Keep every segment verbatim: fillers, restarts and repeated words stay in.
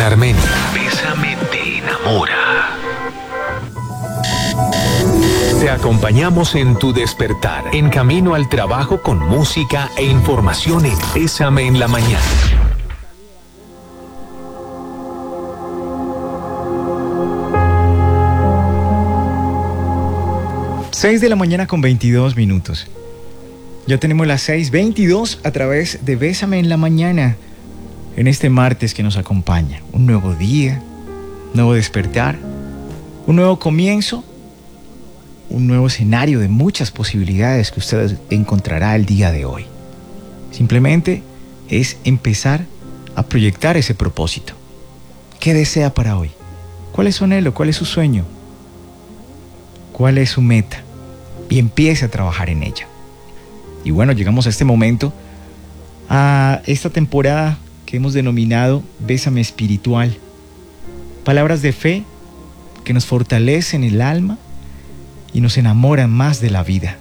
Armenia. Bésame te enamora. Te acompañamos en tu despertar, en camino al trabajo con música e información en Bésame en la mañana. seis de la mañana con veintidós minutos. Ya tenemos las seis veintidós a través de Bésame en la mañana. En este martes que nos acompaña, un nuevo día, un nuevo despertar, un nuevo comienzo, un nuevo escenario de muchas posibilidades que usted encontrará el día de hoy. Simplemente es empezar a proyectar ese propósito. ¿Qué desea para hoy? ¿Cuál es su anhelo? ¿Cuál es su sueño? ¿Cuál es su meta? Y empiece a trabajar en ella. Y bueno, llegamos a este momento, a esta temporada que hemos denominado Bésame Espiritual. Palabras de fe que nos fortalecen el alma y nos enamoran más de la vida.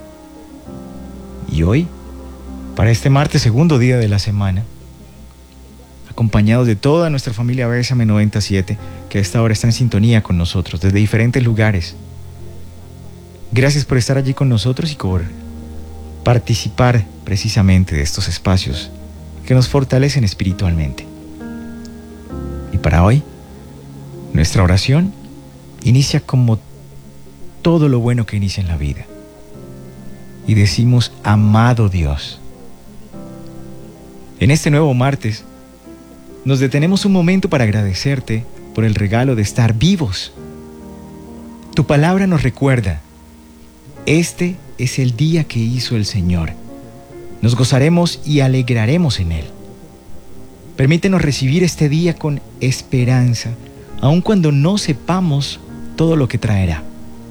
Y hoy, para este martes, segundo día de la semana, acompañados de toda nuestra familia Bésame noventa y siete, que a esta hora está en sintonía con nosotros, desde diferentes lugares. Gracias por estar allí con nosotros y por participar precisamente de estos espacios que nos fortalecen espiritualmente. Y para hoy, nuestra oración inicia como todo lo bueno que inicia en la vida. Y decimos, amado Dios. En este nuevo martes, nos detenemos un momento para agradecerte por el regalo de estar vivos. Tu palabra nos recuerda, este es el día que hizo el Señor. Nos gozaremos y alegraremos en Él. Permítenos recibir este día con esperanza, aun cuando no sepamos todo lo que traerá.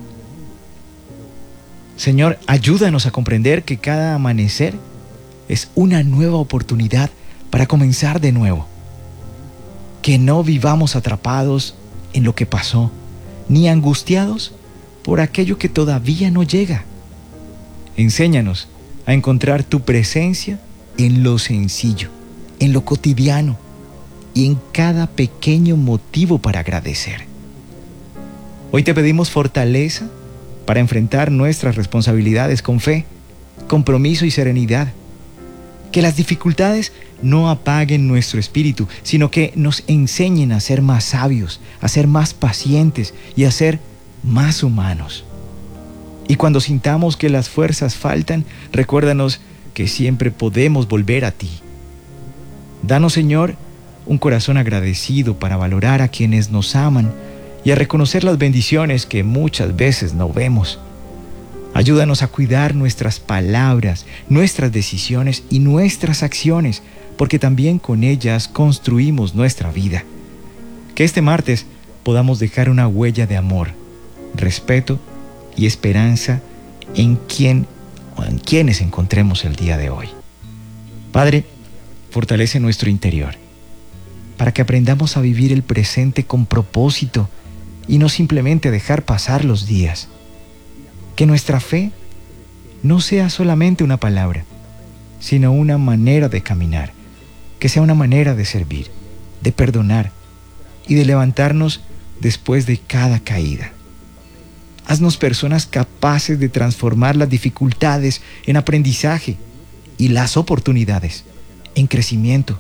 Señor, ayúdanos a comprender que cada amanecer es una nueva oportunidad para comenzar de nuevo. Que no vivamos atrapados en lo que pasó, ni angustiados por aquello que todavía no llega. Enséñanos a encontrar tu presencia en lo sencillo, en lo cotidiano y en cada pequeño motivo para agradecer. Hoy te pedimos fortaleza para enfrentar nuestras responsabilidades con fe, compromiso y serenidad. Que las dificultades no apaguen nuestro espíritu, sino que nos enseñen a ser más sabios, a ser más pacientes y a ser más humanos. Y cuando sintamos que las fuerzas faltan, recuérdanos que siempre podemos volver a ti. Danos, Señor, un corazón agradecido para valorar a quienes nos aman y a reconocer las bendiciones que muchas veces no vemos. Ayúdanos a cuidar nuestras palabras, nuestras decisiones y nuestras acciones, porque también con ellas construimos nuestra vida. Que este martes podamos dejar una huella de amor, respeto y esperanza en quien o en quienes encontremos el día de hoy. Padre, fortalece nuestro interior para que aprendamos a vivir el presente con propósito y no simplemente dejar pasar los días. Que nuestra fe no sea solamente una palabra, sino una manera de caminar, que sea una manera de servir, de perdonar y de levantarnos después de cada caída. Haznos personas capaces de transformar las dificultades en aprendizaje y las oportunidades en crecimiento.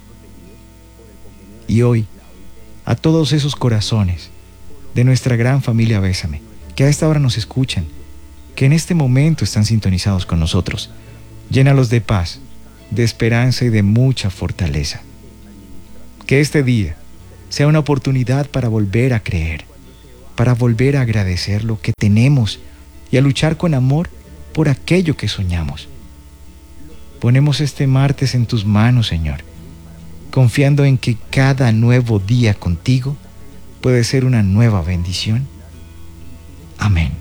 Y hoy, a todos esos corazones de nuestra gran familia Bésame, que a esta hora nos escuchan, que en este momento están sintonizados con nosotros, llénalos de paz, de esperanza y de mucha fortaleza. Que este día sea una oportunidad para volver a creer, para volver a agradecer lo que tenemos y a luchar con amor por aquello que soñamos. Ponemos este martes en tus manos, Señor, confiando en que cada nuevo día contigo puede ser una nueva bendición. Amén.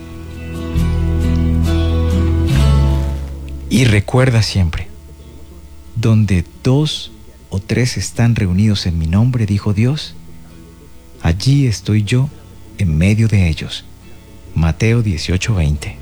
Y recuerda siempre, donde dos o tres están reunidos en mi nombre, dijo Dios, allí estoy yo en medio de ellos. Mateo dieciocho veinte.